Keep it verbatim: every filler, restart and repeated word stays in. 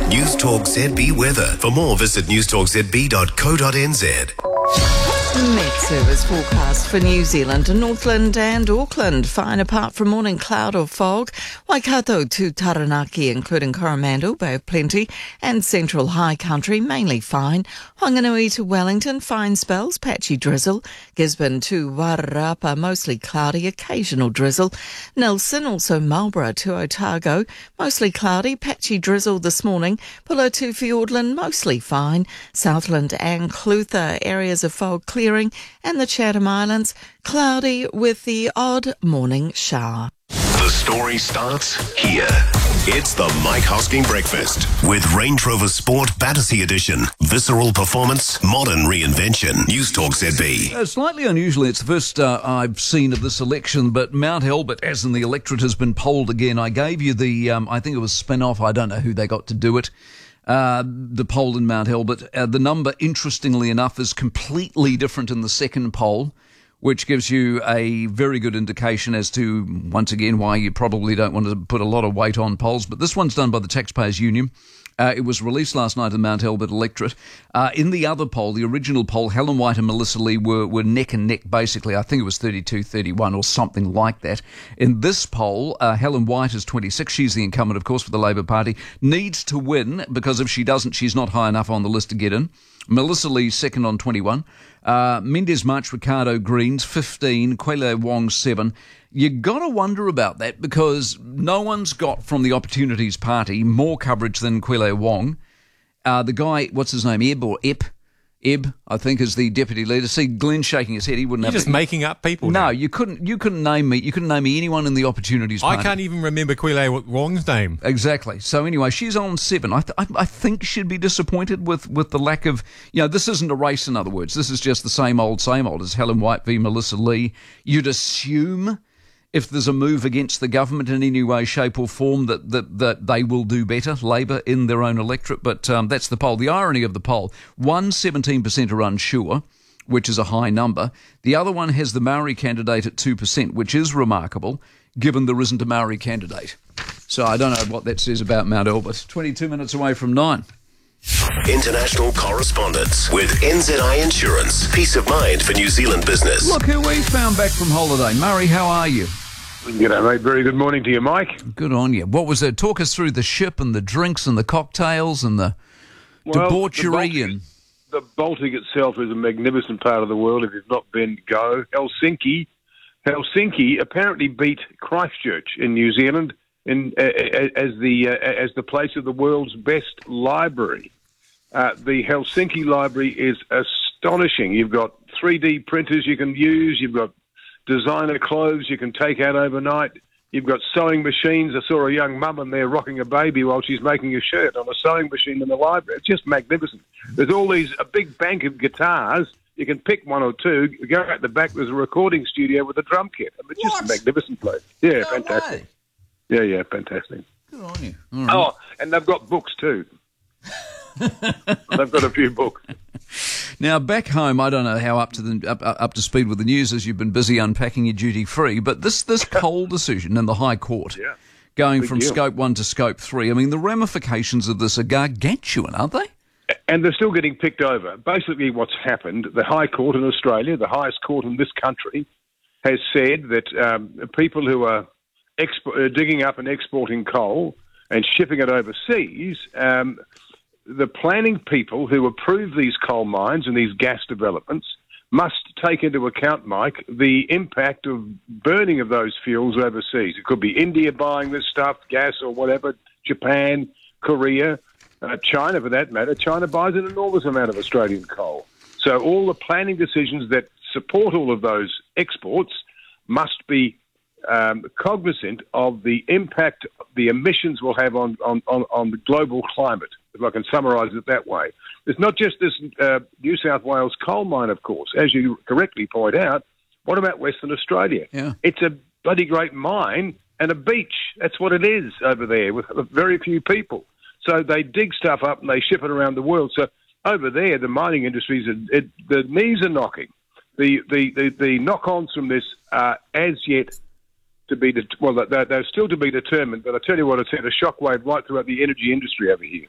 News Talk Z B weather. For more, visit news talk z b dot co dot n z. Met Service forecast for New Zealand, Northland and Auckland. Fine apart from morning cloud or fog. Waikato to Taranaki, including Coromandel, Bay of Plenty, and central high country, mainly fine. Whanganui to Wellington, fine spells, patchy drizzle. Gisborne to Wairarapa, mostly cloudy, occasional drizzle. Nelson, also Marlborough to Otago, mostly cloudy, patchy drizzle this morning. Pulo to Fiordland, mostly fine. Southland and Clutha, areas of fog clearing, and the Chatham Islands, cloudy with the odd morning shower. The story starts here. It's the Mike Hosking Breakfast with Range Rover Sport Battersea Edition. Visceral performance, modern reinvention. News Talk Z B. Uh, slightly unusually, it's the first uh, I've seen of this election, but Mount Albert, as in the electorate, has been polled again. I gave you the, um, I think it was spin-off, I don't know who they got to do it. Uh, the poll in Mount Albert. Uh, the number, interestingly enough, is completely different in the second poll, which gives you a very good indication as to, once again, why you probably don't want to put a lot of weight on polls. But this one's done by the Taxpayers Union. Uh, it was released last night in the Mount Albert electorate. Uh, in the other poll, the original poll, Helen White and Melissa Lee were, were neck and neck, basically. I think it was thirty-two thirty-one or something like that. In this poll, uh, Helen White is twenty-six. She's the incumbent, of course, for the Labour Party. Needs to win, because if she doesn't, she's not high enough on the list to get in. Melissa Lee, second on twenty-one. Uh, Mendes March Ricardo Greens, fifteen. Kwele Wong, seven. You got to wonder about that, because no one's got from the Opportunities Party more coverage than Kwele Wong. Uh, the guy, what's his name, Eb or Ep? Eb, I think, is the deputy leader. See Glenn shaking his head. He wouldn't You're have just to, making up people. No, now. you couldn't. You couldn't name me. You couldn't name me anyone in the Opportunities Party. I can't even remember Kwele Wong's name. Exactly. So anyway, she's on seven. I, th- I I think she'd be disappointed with, with the lack of, you know, this isn't a race, in other words. This is just the same old, same old as Helen White v Melissa Lee. You'd assume, if there's a move against the government in any way, shape or form, that, that, that they will do better, Labour, in their own electorate. But um, that's the poll. The irony of the poll, one, seventeen percent are unsure, which is a high number. The other one has the Maori candidate at two percent, which is remarkable, given there isn't a Maori candidate. So I don't know what that says about Mount Albert. twenty-two minutes away from nine. International correspondence with N Z I Insurance. Peace of mind for New Zealand business. Look who we found back from holiday. Murray, how are you? G'day, mate. Very good morning to you, Mike. Good on you. What was it? Talk us through the ship and the drinks and the cocktails and the Well, debauchery. the Baltic, and the Baltic itself is a magnificent part of the world. If you've not been, go. Helsinki. Helsinki apparently beat Christchurch in New Zealand in uh, as the uh, as the place of the world's best library. Uh, the Helsinki Library is astonishing. You've got three D printers you can use. You've got designer clothes you can take out overnight. You've got sewing machines. I saw a young mum in there rocking a baby while she's making a shirt on a sewing machine in the library. It's just magnificent. There's all these, a big bank of guitars. You can pick one or two. Go out the back, there's a recording studio with a drum kit. I mean, it's just a magnificent place. Yeah, No fantastic. way. Yeah, yeah, fantastic. Good on you. All right. Oh, and they've got books too. They've got a few books. Now, back home, I don't know how up to the up, up to speed with the news, as you've been busy unpacking your duty free, but this this poll decision in the High Court, Yeah. going Big from deal. scope one to scope three, I mean, the ramifications of this are gargantuan, aren't they? And they're still getting picked over. Basically, what's happened, the High Court in Australia, the highest court in this country, has said that um, people who are expo- uh, digging up and exporting coal and shipping it overseas, um, the planning people who approve these coal mines and these gas developments must take into account, Mike, the impact of burning of those fuels overseas. It could be India buying this stuff, gas or whatever, Japan, Korea, uh, China for that matter. China buys an enormous amount of Australian coal. So all the planning decisions that support all of those exports must be um, cognizant of the impact the emissions will have on, on, on, on the global climate, if I can summarise it that way. It's not just this uh, New South Wales coal mine, of course. As you correctly point out, what about Western Australia? Yeah. It's a bloody great mine and a beach. That's what it is over there with very few people. So they dig stuff up and they ship it around the world. So over there, the mining industries, it, the knees are knocking. The, the, the, the knock-ons from this are as yet to be, det- well, they're, they're still to be determined, but I tell you what, it's had a shockwave right throughout the energy industry over here.